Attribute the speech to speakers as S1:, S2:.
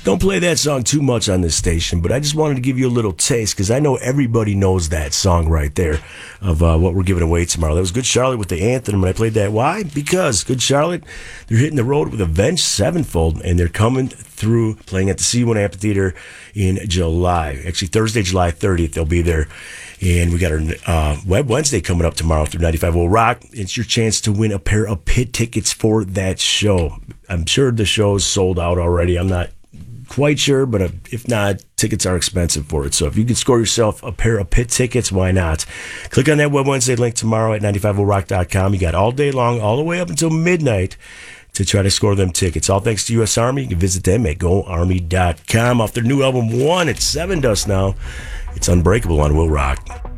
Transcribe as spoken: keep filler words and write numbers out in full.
S1: Don't play that song too much on this station, but I just wanted to give you a little taste because I know everybody knows that song right there of uh, what we're giving away tomorrow. That was Good Charlotte with the anthem, and I played that. Why? Because Good Charlotte, they're hitting the road with Avenged Sevenfold, and they're coming through playing at the C one Amphitheater in July. Actually, Thursday, July thirtieth, they'll be there. And we got our uh, Web Wednesday coming up tomorrow through ninety-five point oh Rock. It's your chance to win a pair of pit tickets for that show. I'm sure the show is sold out already. I'm not quite sure, but if not, tickets are expensive for it. So if you can score yourself a pair of pit tickets, why not? Click on that Web Wednesday link tomorrow at ninety-five oh rock dot com. You got all day long, all the way up until midnight to try to score them tickets. All thanks to U S Army. You can visit them at go army dot com. Off their new album, One, it's Seven Dust now. It's Unbreakable on Will Rock.